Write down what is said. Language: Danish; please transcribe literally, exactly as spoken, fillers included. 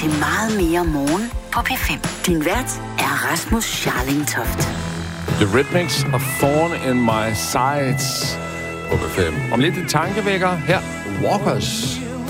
til meget mere morgen på P fem. Din vært er Rasmus Scharling Toft. The Rhythmics og Thorn in My Sides på P fem. Om lidt en tankevækker her. Walkers.